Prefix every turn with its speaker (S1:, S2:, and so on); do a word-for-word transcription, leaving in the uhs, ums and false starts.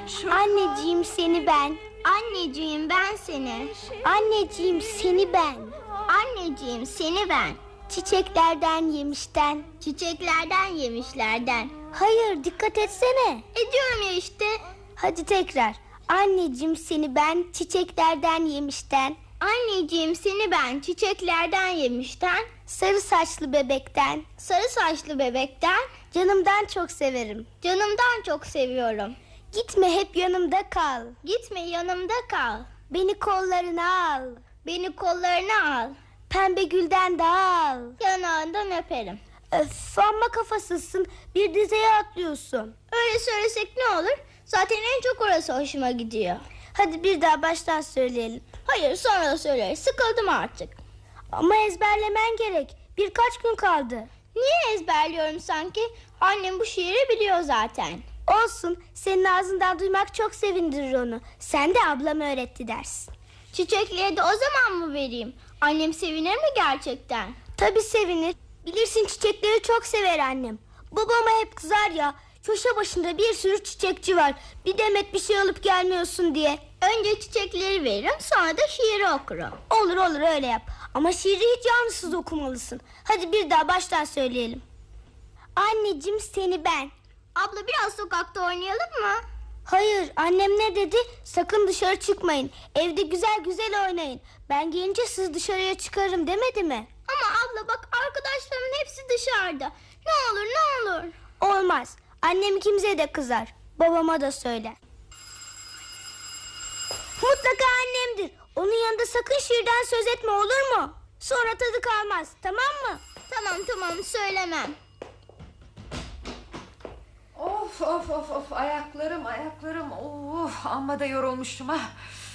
S1: Anneciğim seni ben.
S2: Anneciğim ben seni.
S1: Anneciğim seni ben.
S2: Anneciğim seni ben.
S1: Çiçeklerden yemişten.
S2: Çiçeklerden yemişlerden.
S1: Hayır, dikkat etsene.
S2: Ediyorum ya işte.
S1: Hadi tekrar. Anneciğim seni ben çiçeklerden yemişten.
S2: Anneciğim seni ben çiçeklerden yemişten.
S1: Sarı saçlı bebekten.
S2: Sarı saçlı bebekten.
S1: Canımdan çok severim.
S2: Canımdan çok seviyorum.
S1: Gitme, hep yanımda kal.
S2: Gitme, yanımda kal.
S1: Beni kollarına al.
S2: Beni kollarına al.
S1: Pembe gülden de al.
S2: Yanağından öperim.
S1: Öf, amma kafasızsın. Bir dizeye atlıyorsun.
S2: Öyle söylesek ne olur? Zaten en çok orası hoşuma gidiyor.
S1: Hadi bir daha baştan söyleyelim.
S2: Hayır, sonra söyleriz. Sıkıldım artık.
S1: Ama ezberlemen gerek. Birkaç gün kaldı.
S2: Niye ezberliyorum sanki? Annem bu şiiri biliyor zaten.
S1: Olsun, senin ağzından duymak çok sevindirir onu. Sen de ablam öğretti dersin.
S2: Çiçekleri de o zaman mı vereyim? Annem sevinir mi gerçekten?
S1: Tabii sevinir. Bilirsin, çiçekleri çok sever annem. Babama hep kızar ya. Köşe başında bir sürü çiçekçi var. Bir demet bir şey alıp gelmiyorsun diye.
S2: Önce çiçekleri veririm, sonra da şiiri okurum.
S1: Olur olur, öyle yap. Ama şiiri hiç yanlışsız okumalısın. Hadi bir daha baştan söyleyelim. Anneciğim seni ben.
S2: Abla, biraz sokakta oynayalım mı?
S1: Hayır, annem ne dedi? Sakın dışarı çıkmayın. Evde güzel güzel oynayın. Ben gelince siz dışarıya çıkarım demedi mi?
S2: Ama abla bak, arkadaşlarımın hepsi dışarıda. Ne olur ne olur.
S1: Olmaz. Annem kimseye de kızar. Babama da söyler. Mutlaka annemdir. Onun yanında sakın şiirden söz etme, olur mu? Sonra tadı kalmaz, tamam mı?
S2: Tamam tamam, söylemem.
S3: Of of of of, ayaklarım ayaklarım. Oh, amma da yorulmuşum ha.